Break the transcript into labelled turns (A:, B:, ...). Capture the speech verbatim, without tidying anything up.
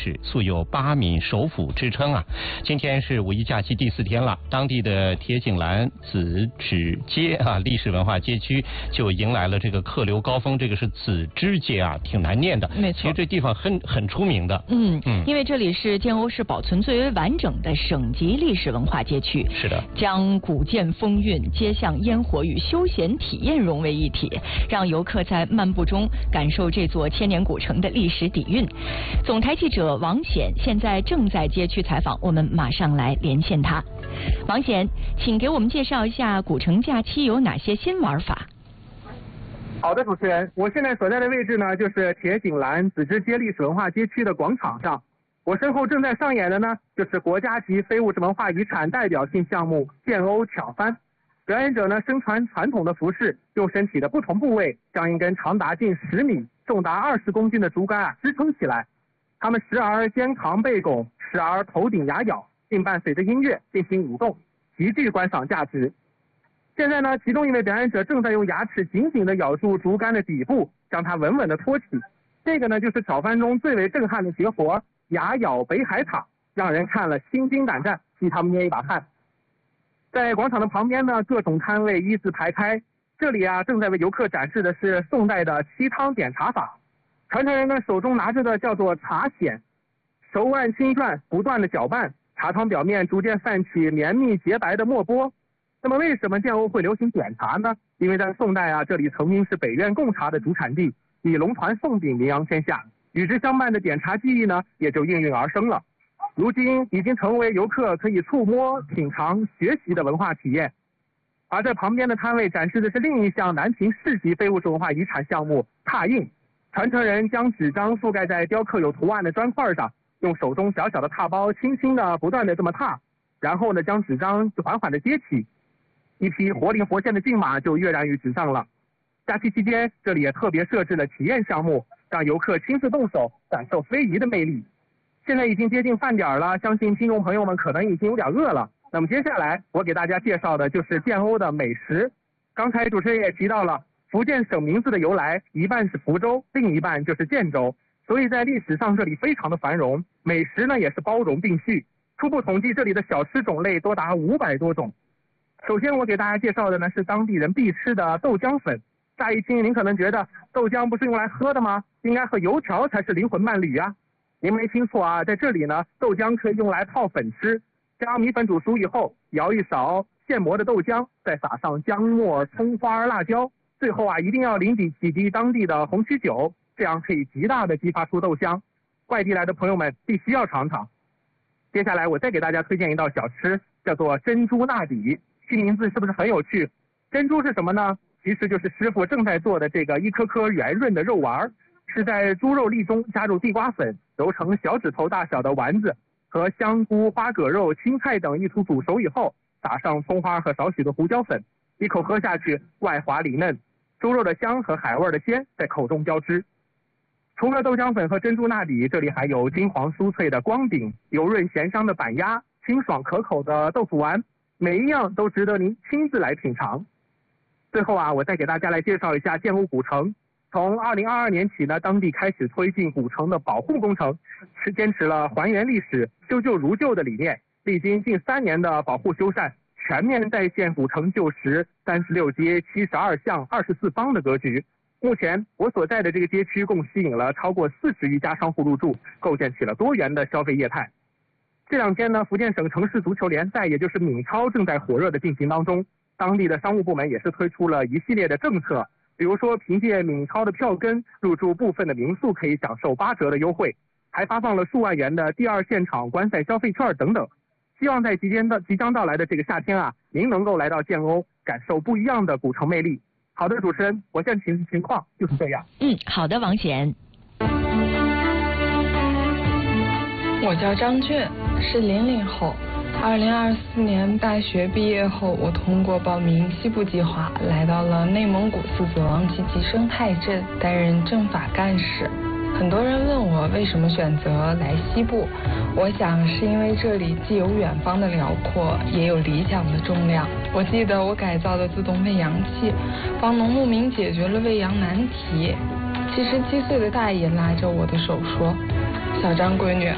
A: 史，素有八闽首府之称啊。今天是五一假期第四天了，当地的铁井栏子指街啊历史文化街区就迎来了这个客流高峰，这个是子之街啊，挺难念的。
B: 没错，
A: 其实这地方很很出名的。
B: 嗯嗯，因为这里是建瓯市保存最为完整的省级历史文化街区。
A: 是的，
B: 将古建风韵、街巷烟火与休闲体验融为一体，让游客在漫步中感受这座千年古城的历史底蕴。总台记者王显现在正在街区采访，我们马上来连线他。王显，请给我们介绍一下古城假期有哪些新玩法？
C: 好的，主持人，我现在所在的位置呢，就是铁井栏子之街历史文化街区的广场上。我身后正在上演的呢，就是国家级非物质文化遗产代表性项目建瓯挑幡。表演者呢，身穿传统的服饰，用身体的不同部位将一根长达近十米、重达二十公斤的竹竿啊支撑起来。他们时而肩扛背拱，时而头顶牙咬，并伴随着音乐进行舞动，极具观赏价值。现在呢，其中一位表演者正在用牙齿紧紧地咬住竹竿的底部，将它稳稳地托起。这个呢，就是挑幡中最为震撼的绝活——牙咬北海塔，让人看了心惊胆战，替他们捏一把汗。在广场的旁边呢，各种摊位一字排开。这里啊，正在为游客展示的是宋代的沏汤点茶法。传承人呢，手中拿着的叫做茶筅，手腕轻转，不断的搅拌，茶汤表面逐渐泛起绵密洁白的墨波。那么为什么建瓯会流行点茶呢？因为在宋代啊，这里曾经是北苑贡茶的主产地，以龙团宋饼名扬天下，与之相伴的点茶技艺呢，也就应运而生了。如今已经成为游客可以触摸、品尝、学习的文化体验。而在旁边的摊位展示的是另一项南平市级非物质文化遗产项目拓印。传承人将纸张覆盖在雕刻有图案的砖块上，用手中小小的拓包轻轻的不断的这么拓，然后呢将纸张缓缓的接起，一匹活灵活现的骏马就跃然于纸上了。假期期间，这里也特别设置了体验项目，让游客亲自动手感受非遗的魅力。现在已经接近饭点了，相信听众朋友们可能已经有点饿了。那么接下来我给大家介绍的就是建瓯的美食。刚才主持人也提到了，福建省名字的由来，一半是福州，另一半就是建州，所以在历史上这里非常的繁荣，美食呢也是包容并蓄。初步统计，这里的小吃种类多达五百多种。首先我给大家介绍的呢是当地人必吃的豆浆粉。乍一听您可能觉得豆浆不是用来喝的吗？应该和油条才是灵魂伴侣啊。您没听错啊，在这里呢，豆浆可以用来泡粉吃。将米粉煮熟以后，舀一勺现磨的豆浆，再撒上姜末、葱花、辣椒，最后啊一定要淋几几滴当地的红曲酒，这样可以极大的激发出豆香。外地来的朋友们必须要尝尝。接下来我再给大家推荐一道小吃，叫做珍珠纳底。听名字是不是很有趣？珍珠是什么呢？其实就是师傅正在做的这个一颗颗圆润的肉丸，是在猪肉粒中加入地瓜粉，揉成小指头大小的丸子，和香菇、花蛤肉、青菜等一同煮熟以后，撒上葱花和少许的胡椒粉，一口喝下去，外滑里嫩，猪肉的香和海味的鲜在口中交织。除了豆浆粉和珍珠纳底，这里还有金黄酥脆的光饼、油润咸香的板鸭、清爽可口的豆腐丸，每一样都值得您亲自来品尝。最后啊，我再给大家来介绍一下建瓯古城。从二零二二年起呢，当地开始推进古城的保护工程，是坚持了还原历史、修旧如旧的理念，历经近三年的保护修缮，全面再现古城旧时三十六街、七十二巷、二十四坊的格局。目前我所在的这个街区共吸引了超过四十余家商户入驻，构建起了多元的消费业态。这两天呢，福建省城市足球联赛，也就是闽超正在火热的进行当中，当地的商务部门也是推出了一系列的政策。比如说，凭借闽超的票根入住部分的民宿可以享受八折的优惠，还发放了数万元的第二现场观赛消费券等等。希望在即将的即将到来的这个夏天啊，您能够来到建瓯，感受不一样的古城魅力。好的，主持人，我现在情情况就是这样。
B: 嗯，好的，王显。
D: 我叫张俊，是零零后。二零二四年大学毕业后，我通过报名西部计划，来到了内蒙古自治王集集生态镇，担任政法干事。很多人问我为什么选择来西部，我想是因为这里既有远方的辽阔，也有理想的重量。我记得我改造的自动喂羊器，帮农牧民解决了喂羊难题。七十七岁的大爷拉着我的手说：“小张闺女，